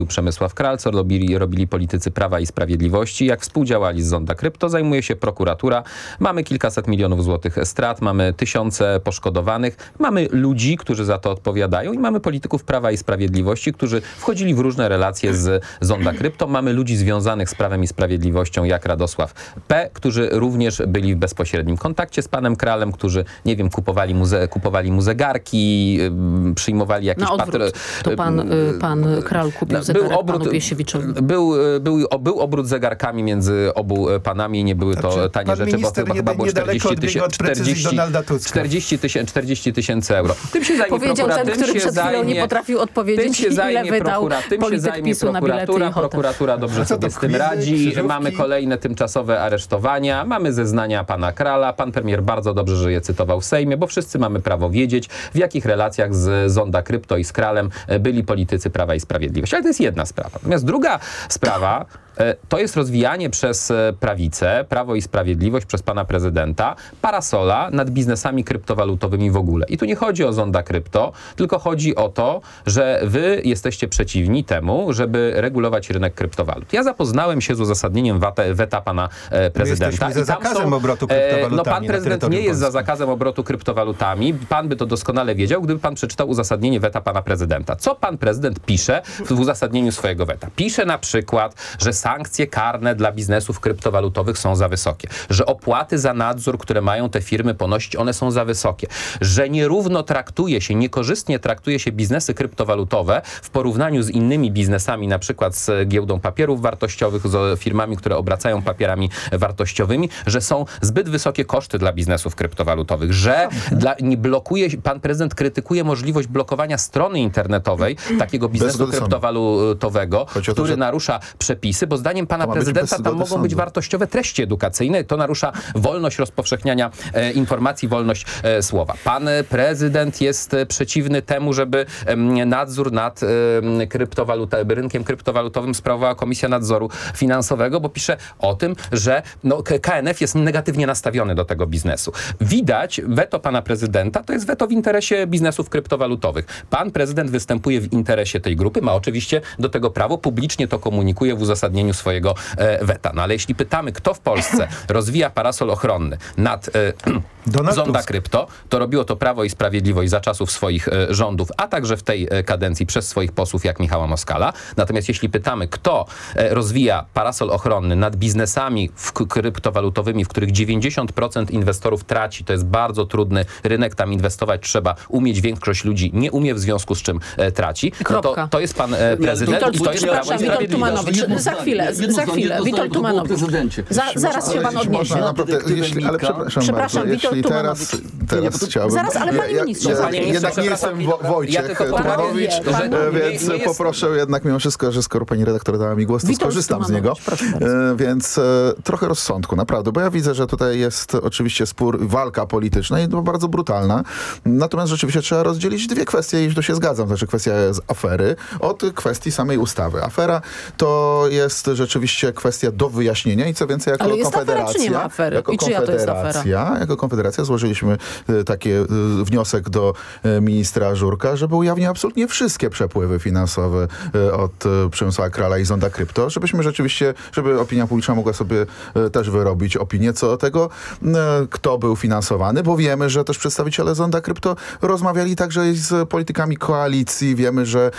Przemysław Kral, co robili politycy Prawa i Sprawiedliwości. Jak współdziałali z Zonda Krypto, zajmuje się prokuratura. Mamy kilkaset milionów złotych strat, mamy tysiące poszkodowanych, mamy ludzi, którzy za to odpowiadają i mamy polityków Prawa i Sprawiedliwości, którzy wchodzili w różne relacje z Zonda Krypto. Mamy ludzi związanych z Prawem i Sprawiedliwością, jak Radosław P., którzy również byli w bezpośrednim kontakcie z panem Kralem, którzy, nie wiem, kupowali mu zegarki, przyjmowali jakieś... Na odwrót. To pan Kral kupił zegarek panu Piesiewiczowi. Był obrót zegarkami między obu panami i nie były to tanie rzeczy, bo chyba było 40 tysięcy euro. Tym się zajmie powiedział ten, który przed chwilą nie potrafił odpowiedzieć, ile wydał polityk PiS-u na bilety i hotel. Prokuratura dobrze sobie z tym radzi. Mamy kolejne tymczasowe aresztowania, mamy zeznania pana Krala. Pan premier bardzo dobrze, że je cytował w Sejmie, bo wszyscy mamy prawo wiedzieć, w jakich relacjach z Zonda Krypto i z Kralem byli politycy Prawa i Sprawiedliwości. Ale to jest jedna sprawa. Natomiast druga sprawa to jest rozwijanie przez prawicę, Prawo i Sprawiedliwość, przez pana prezydenta, parasola nad biznesami kryptowalutowymi w ogóle. I tu nie chodzi o Zonda Krypto, tylko chodzi o to, że wy jesteście przeciwni temu, żeby regulować rynek kryptowalut. Ja zapoznałem się z uzasadnieniem weta pana prezydenta. My za zakazem obrotu kryptowalutami. No pan prezydent nie jest za zakazem obrotu kryptowalutami. Pan by to doskonale wiedział, gdyby pan przeczytał uzasadnienie weta pana prezydenta. Co pan prezydent pisze w uzasadnieniu swojego weta? Pisze na przykład, że sankcje karne dla biznesów kryptowalutowych są za wysokie, że opłaty za nadzór, które mają te firmy ponosić, one są za wysokie, że nierówno traktuje się, niekorzystnie traktuje się biznesy kryptowalutowe w porównaniu z innymi biznesami, na przykład z giełdą papierów wartościowych, z firmami, które obracają papierami wartościowymi, że są zbyt wysokie koszty dla biznesów kryptowalutowych, że pan prezydent krytykuje możliwość blokowania strony internetowej takiego biznesu kryptowalutowego, który narusza przepisy, bo zdaniem pana prezydenta tam mogą być wartościowe treści edukacyjne. To narusza wolność rozpowszechniania informacji, wolność słowa. Prezydent jest przeciwny temu, żeby nadzór nad rynkiem kryptowalutowym sprawowała Komisja Nadzoru Finansowego, bo pisze o tym, że KNF jest negatywnie nastawiony do tego biznesu. Widać, weto pana prezydenta to jest weto w interesie biznesów kryptowalutowych. Pan prezydent występuje w interesie tej grupy, ma oczywiście do tego prawo, publicznie to komunikuje w uzasadnieniu swojego weta. No ale jeśli pytamy, kto w Polsce rozwija parasol ochronny nad Zonda Krypto, to robiło to Prawo i Sprawiedliwość za czasów swoich rządów, a także w tej kadencji przez swoich posłów jak Michała Moskala. Natomiast jeśli pytamy, kto rozwija parasol ochronny nad biznesami kryptowalutowymi, w których 90% inwestorów traci, to jest bardzo trudny rynek, tam inwestować trzeba umieć, większość ludzi nie umie, w związku z czym traci. No to jest pan prezydent i to jest Prawo i Sprawiedliwość. Za chwilę. Witold Tumanowicz. Zaraz się pan odniesie. Ale przepraszam bardzo, jeśli teraz chciałbym... Zaraz, ale panie ministrze. Jednak nie jestem Wojciech Tumanowicz, więc poproszę jednak mimo wszystko, że skoro pani redaktor dała mi głos, to skorzystam z niego. Więc trochę rozsądku, naprawdę, bo ja widzę, że tutaj jest oczywiście spór, walka polityczna i to bardzo brutalna. Natomiast rzeczywiście trzeba rozdzielić dwie kwestie i tu się zgadzam. Znaczy kwestia z afery od kwestii samej ustawy. Afera to jest rzeczywiście kwestia do wyjaśnienia i co więcej, jako Konfederacja... Afera, czy nie ma afery? I czyja to jest afera? Jako Konfederacja złożyliśmy taki wniosek do ministra Żurka, żeby ujawnił absolutnie wszystkie przepływy finansowe od Przemysława Krala i Zonda Krypto, żebyśmy rzeczywiście, żeby opinia publiczna mogła sobie też wyrobić opinię co do tego, kto był finansowany, bo wiemy, że też przedstawiciele Zonda Krypto rozmawiali także z politykami koalicji. Wiemy, że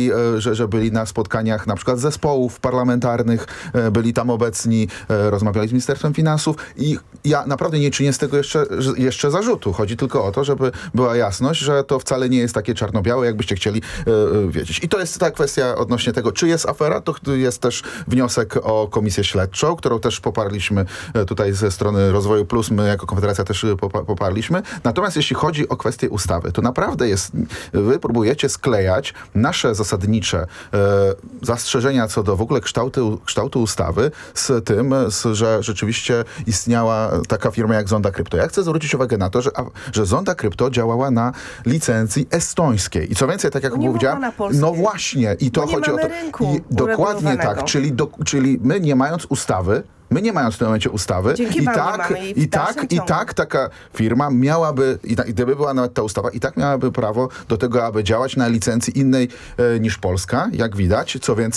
byli na spotkaniach na przykład zespołów parlamentarnych, byli tam obecni, rozmawiali z Ministerstwem Finansów i ja naprawdę nie czynię z tego jeszcze zarzutu. Chodzi tylko o to, żeby była jasność, że to wcale nie jest takie czarno-białe, jakbyście chcieli wiedzieć. I to jest ta kwestia odnośnie tego, czy jest afera, to jest też wniosek o komisję śledczą, którą też poparliśmy tutaj ze strony Rozwoju Plus, my jako Konfederacja też poparliśmy. Natomiast jeśli chodzi o kwestię ustawy, to naprawdę wy próbujecie sklejać nasze zasadnicze zastrzeżenia co do w ogóle kształtu ustawy z tym, że rzeczywiście istniała taka firma jak Zonda Krypto. Ja chcę zwrócić uwagę na to, że Zonda Krypto działała na licencji estońskiej. I co więcej, tak jak powiedziałem, no właśnie, i to chodzi o to. I dokładnie tak, czyli my nie mając ustawy, my nie mając w tym momencie ustawy i tak taka firma miałaby, gdyby była nawet ta ustawa, i tak miałaby prawo do tego, aby działać na licencji innej niż polska, jak widać. Co więcej,